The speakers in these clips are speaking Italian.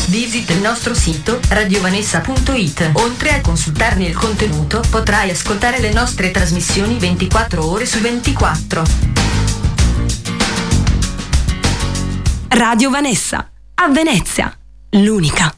Visita il nostro sito radiovanessa.it. Oltre a consultarne il contenuto, potrai ascoltare le nostre trasmissioni 24 ore su 24. Radio Vanessa, a Venezia, l'unica.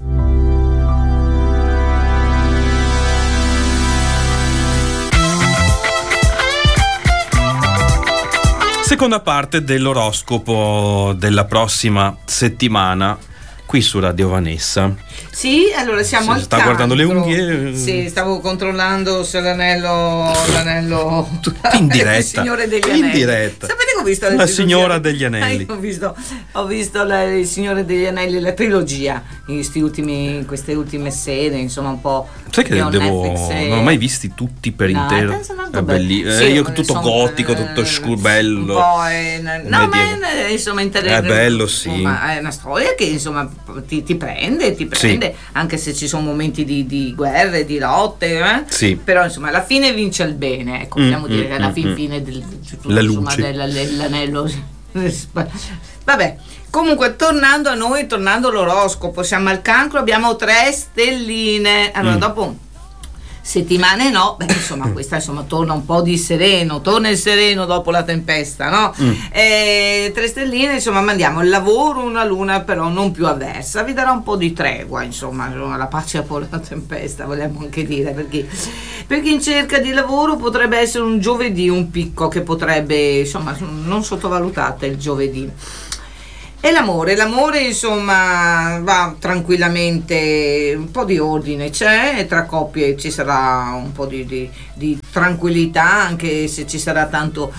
Seconda parte dell'oroscopo della prossima settimana qui su Radio Vanessa. Sì, allora siamo al sta guardando le unghie. Sì, stavo controllando se l'anello in diretta. Il Signore degli Anelli. In diretta. Sapete che ho visto la Signora degli Anelli. Ho visto il Signore degli Anelli, la trilogia in queste ultime sere, insomma, un po'. Sai che non ho mai visti tutti per intero. È bellissimo. Sì, io tutto gotico, tutto bello. Ma insomma, è bello, sì. Ma è una storia che insomma ti prende, sì. Anche se ci sono momenti di guerre, di lotte, sì. Però insomma alla fine vince il bene, ecco, possiamo dire che alla fine la luce dell'anello. Vabbè, comunque tornando all'oroscopo, siamo al Cancro, abbiamo 3 stelline. Allora dopo settimane insomma questa torna un po' di sereno, torna il sereno dopo la tempesta, no? 3 stelline, insomma, mandiamo il lavoro, una luna però non più avversa, vi darà un po' di tregua, insomma, la pace dopo la tempesta, vogliamo anche dire, perché in cerca di lavoro potrebbe essere un giovedì, un picco che potrebbe, insomma, non sottovalutate il giovedì. E l'amore insomma va tranquillamente, un po' di ordine c'è, tra coppie ci sarà un po' di tranquillità, anche se ci sarà tanto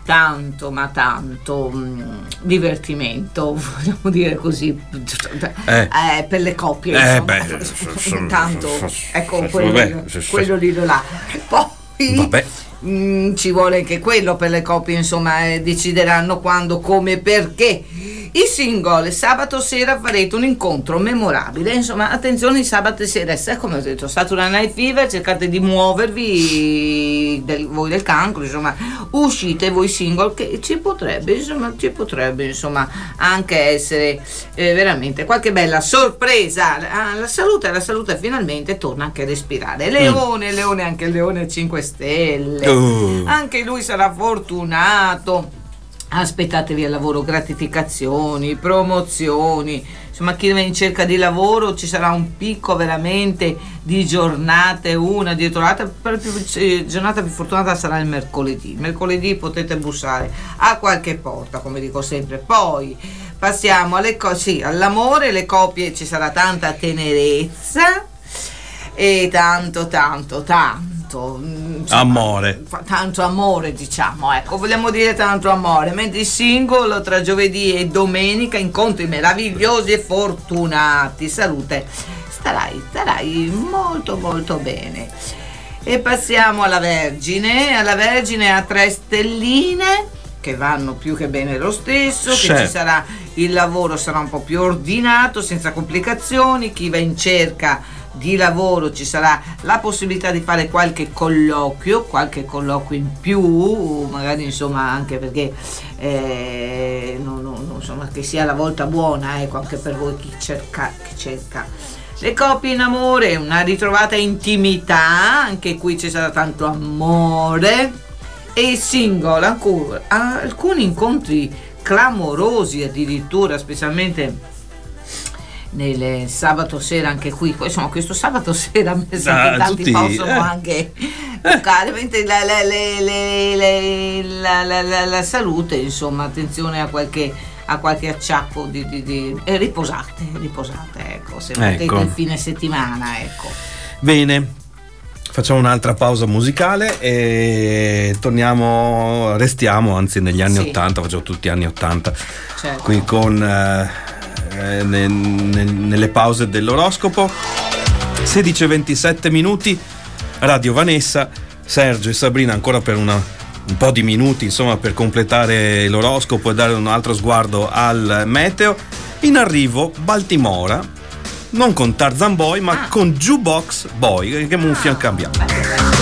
divertimento, vogliamo dire così, per le coppie, tanto, ecco, quello lì là. Poi vabbè. Ci vuole anche quello per le coppie, insomma, decideranno quando, come, perché. I single, sabato sera farete un incontro memorabile, insomma, attenzione, il sabato sera, come ho detto, Saturday Night Fever, cercate di muovervi, voi del Cancro, insomma, uscite voi single, che ci potrebbe insomma anche essere veramente qualche bella sorpresa. La salute finalmente torna anche a respirare. Leone, anche il Leone 5 Stelle, anche lui sarà fortunato. Aspettatevi al lavoro gratificazioni, promozioni, insomma, chi va in cerca di lavoro ci sarà un picco veramente di giornate, una dietro l'altra. Per giornata più fortunata sarà il mercoledì potete bussare a qualche porta, come dico sempre. Poi passiamo all'amore, le coppie, ci sarà tanta tenerezza e tanto amore, tanto amore, diciamo, ecco, vogliamo dire tanto amore, mentre il single tra giovedì e domenica incontri meravigliosi e fortunati. Salute, starai molto molto bene. E passiamo alla Vergine a 3 stelline che vanno più che bene lo stesso, che ci sarà, il lavoro sarà un po' più ordinato, senza complicazioni. Chi va in cerca di lavoro ci sarà la possibilità di fare qualche colloquio in più, magari, insomma, anche perché insomma, che sia la volta buona, ecco, anche per voi chi cerca. Le coppie in amore, una ritrovata intimità, anche qui ci sarà tanto amore. E il single, alcuni incontri clamorosi addirittura, specialmente nel sabato sera, anche qui, insomma, questo sabato sera mi sa che tanti possono anche toccare, mentre la salute, insomma, attenzione a qualche acciacco riposate, ecco, se potete il fine settimana, ecco. Bene, facciamo un'altra pausa musicale e restiamo anzi negli anni 80, facciamo tutti anni 80, certo. Qui con nelle pause dell'oroscopo. 16:27 Radio Vanessa, Sergio e Sabrina ancora per un po' di minuti, insomma, per completare l'oroscopo e dare un altro sguardo al meteo. In arrivo Baltimora, non con Tarzan Boy ma con Jukebox Boy, che muffia cambiamo.